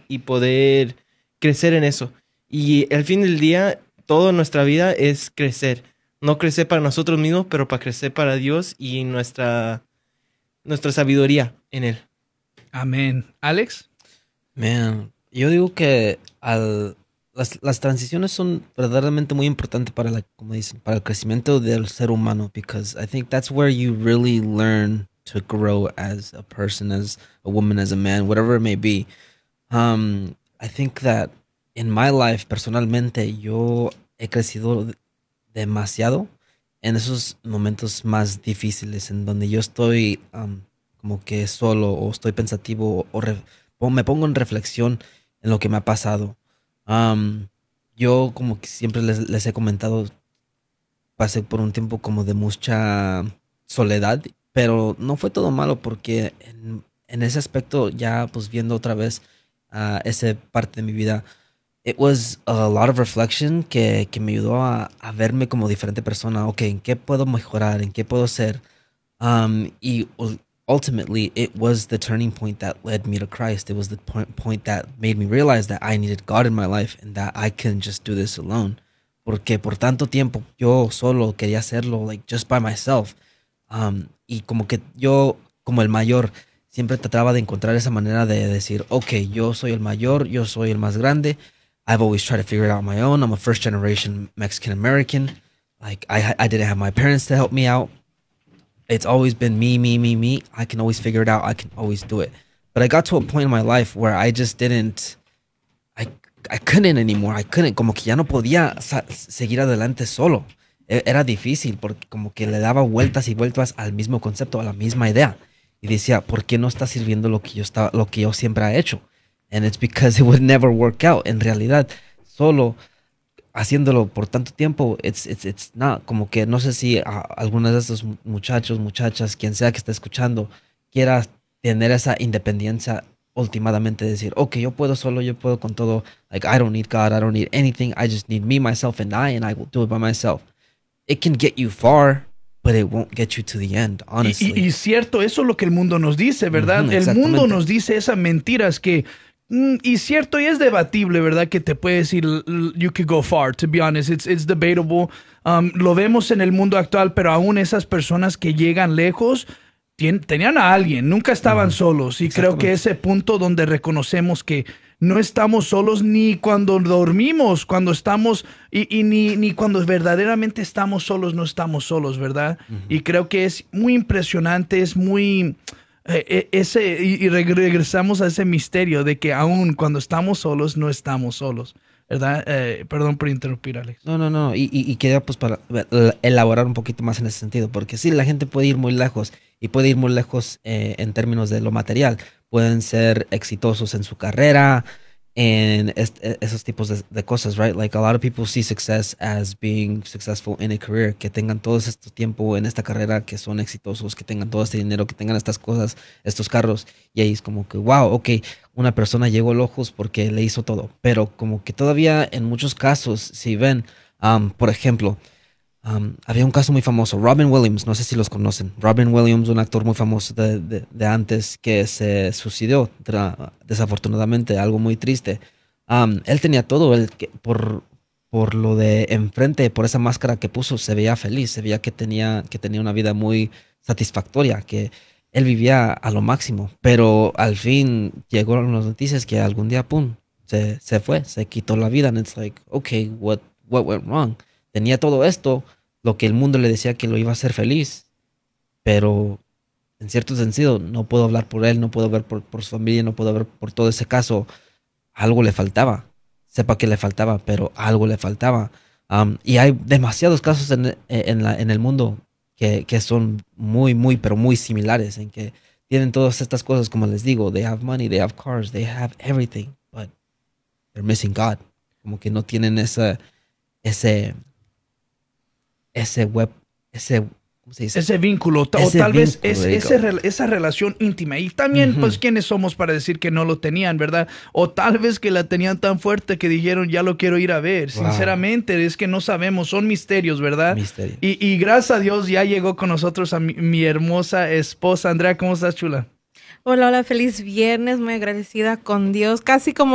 y poder crecer en eso. Y al fin del día, toda nuestra vida es crecer. No crecer para nosotros mismos, pero para crecer para Dios y nuestra sabiduría en Él. Amén. Alex. Man, yo digo que las transiciones son verdaderamente muy importantes para como dicen, para el crecimiento del ser humano, because I think that's where you really learn to grow as a person, as a woman, as a man, whatever it may be. I think that in my life, personalmente, yo he crecido demasiado en esos momentos más difíciles, en donde yo estoy como que solo o estoy pensativo o me pongo en reflexión en lo que me ha pasado. Yo como que siempre les he comentado, pasé por un tiempo como de mucha soledad, pero no fue todo malo porque en ese aspecto ya pues viendo otra vez esa parte de mi vida, it was a lot of reflection que me ayudó a verme como diferente persona. Ok, ¿en qué puedo mejorar? ¿En qué puedo ser? Y ultimately, it was the turning point that led me to Christ. It was the point that made me realize that I needed God in my life and that I couldn't just do this alone. Porque por tanto tiempo yo solo quería hacerlo, like just by myself. Y como que yo, como el mayor, siempre trataba de encontrar esa manera de decir, ok, yo soy el mayor, yo soy el más grande. I've always tried to figure it out on my own. I'm a first generation Mexican American. Like I didn't have my parents to help me out. It's always been me. I can always figure it out. I can always do it. But I got to a point in my life where I just didn't, I couldn't anymore. I couldn't, como que ya no podía seguir adelante solo. Era difícil porque como que le daba vueltas y vueltas al mismo concepto, a la misma idea. Y decía, ¿por qué no está sirviendo lo que yo siempre he hecho? And it's because it would never work out. En realidad, solo haciéndolo por tanto tiempo, it's not, como que no sé si algunos de estos muchachos, muchachas, quien sea que esté escuchando, quiera tener esa independencia últimamente, decir, ok, yo puedo solo, yo puedo con todo, like, I don't need God, I don't need anything, I just need me, myself, and I will do it by myself. It can get you far, but it won't get you to the end, honestly. Y cierto, eso es lo que el mundo nos dice, ¿verdad? El mundo nos dice esas mentiras que... Y cierto, y es debatible, ¿verdad? Que te puede decir, you could go far, to be honest. It's debatable. Lo vemos en el mundo actual, pero aún esas personas que llegan lejos tenían a alguien, nunca estaban solos. Y creo que ese punto donde reconocemos que no estamos solos ni cuando dormimos, cuando estamos, ni cuando verdaderamente estamos solos, no estamos solos, ¿verdad? Y creo que es muy impresionante, es muy... y regresamos a ese misterio de que aún cuando estamos solos, no estamos solos, ¿verdad? Perdón por interrumpir, Alex. No. Y quería pues para elaborar un poquito más en ese sentido, porque sí, la gente puede ir muy lejos y puede ir muy lejos en términos de lo material. Pueden ser exitosos en su carrera, en esos tipos de cosas, right? Like a lot of people see success as being successful in a career, que tengan todo este tiempo en esta carrera, que son exitosos, que tengan todo este dinero, que tengan estas cosas, estos carros, y ahí es como que, wow, ok, una persona llegó lejos porque le hizo todo, pero como que todavía en muchos casos, si ven, por ejemplo, había un caso muy famoso, Robin Williams, no sé si los conocen. Robin Williams, un actor muy famoso de antes que se suicidó, desafortunadamente, algo muy triste. Él tenía todo, por lo de enfrente, por esa máscara que puso, se veía feliz, se veía que tenía una vida muy satisfactoria, que él vivía a lo máximo, pero al fin llegaron las noticias que algún día, pum, se fue, se quitó la vida, and it's like, okay, what went wrong? Tenía todo esto, lo que el mundo le decía que lo iba a hacer feliz, pero en cierto sentido no puedo hablar por él, no puedo ver por su familia, no puedo ver por todo ese caso. Algo le faltaba, sepa que le faltaba, pero algo le faltaba. Y hay demasiados casos en el mundo que son muy, pero muy similares, en que tienen todas estas cosas, como les digo, they have money, they have cars, they have everything, but they're missing God. Como que no tienen ese ¿cómo se dice? Ese vínculo, o tal vez esa relación íntima. Y también, pues, ¿quiénes somos para decir que no lo tenían, verdad? O tal vez que la tenían tan fuerte que dijeron, ya lo quiero ir a ver. Wow. Sinceramente, es que no sabemos, son misterios, ¿verdad? Misterio. Y gracias a Dios ya llegó con nosotros a mi hermosa esposa. Andrea, ¿cómo estás, chula? Hola, feliz viernes, muy agradecida con Dios. Casi como